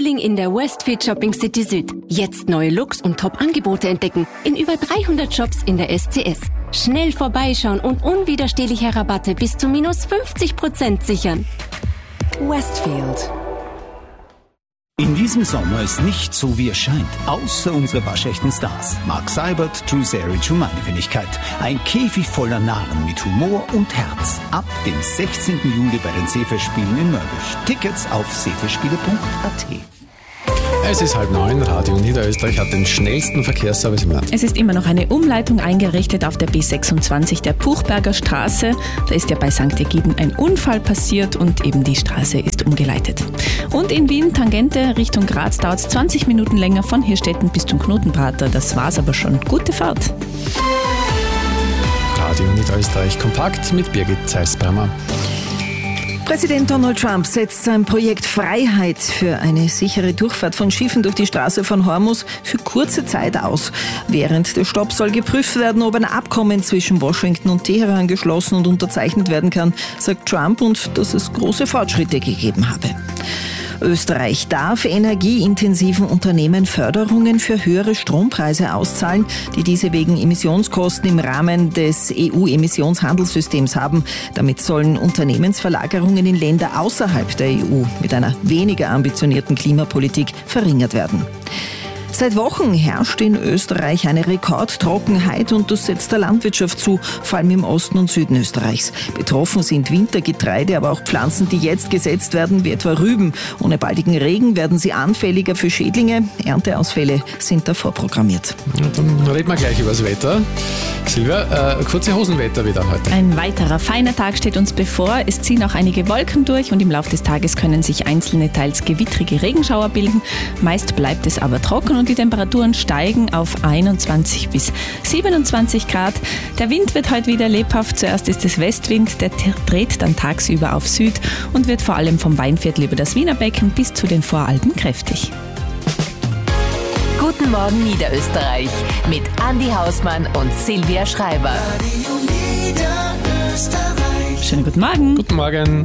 Frühling in der Westfield Shopping City Süd. Jetzt neue Looks und Top-Angebote entdecken in über 300 Shops in der SCS. Schnell vorbeischauen und unwiderstehliche Rabatte bis zu minus 50% sichern. Westfield. In diesem Sommer ist nicht so, wie es scheint, außer unsere waschechten Stars. Mark Seibert, Drew Seric und meine Wenigkeit. Ein Käfig voller Narren mit Humor und Herz. Ab dem 16. Juli bei den Seefestspielen in Mörbisch. Tickets auf seefestspiele.at. Es ist 8:30, Radio Niederösterreich hat den schnellsten Verkehrsservice im Land. Es ist immer noch eine Umleitung eingerichtet auf der B26 der Puchberger Straße. Da ist ja bei St. Egiden ein Unfall passiert und eben die Straße ist umgeleitet. Und in Wien, Tangente Richtung Graz, dauert es 20 Minuten länger von Hirstetten bis zum Knotenprater. Das war's aber schon. Gute Fahrt. Radio Niederösterreich kompakt mit Birgit Zeisbrammer. Präsident Donald Trump setzt sein Projekt Freiheit für eine sichere Durchfahrt von Schiffen durch die Straße von Hormuz für kurze Zeit aus. Während des Stopps soll geprüft werden, ob ein Abkommen zwischen Washington und Teheran geschlossen und unterzeichnet werden kann, sagt Trump, und dass es große Fortschritte gegeben habe. Österreich darf energieintensiven Unternehmen Förderungen für höhere Strompreise auszahlen, die diese wegen Emissionskosten im Rahmen des EU-Emissionshandelssystems haben. Damit sollen Unternehmensverlagerungen in Länder außerhalb der EU mit einer weniger ambitionierten Klimapolitik verringert werden. Seit Wochen herrscht in Österreich eine Rekordtrockenheit und das setzt der Landwirtschaft zu, vor allem im Osten und Süden Österreichs. Betroffen sind Wintergetreide, aber auch Pflanzen, die jetzt gesetzt werden, wie etwa Rüben. Ohne baldigen Regen werden sie anfälliger für Schädlinge. Ernteausfälle sind davor programmiert. Ja, dann reden wir gleich über das Wetter. Silvia, kurze Hosenwetter wieder heute. Ein weiterer feiner Tag steht uns bevor. Es ziehen auch einige Wolken durch und im Laufe des Tages können sich einzelne, teils gewittrige Regenschauer bilden. Meist bleibt es aber trocken und die Temperaturen steigen auf 21 bis 27 Grad. Der Wind wird heute wieder lebhaft. Zuerst ist es Westwind, der dreht dann tagsüber auf Süd und wird vor allem vom Weinviertel über das Wiener Becken bis zu den Voralpen kräftig. Guten Morgen Niederösterreich mit Andi Hausmann und Silvia Schreiber. Schönen guten Morgen. Guten Morgen.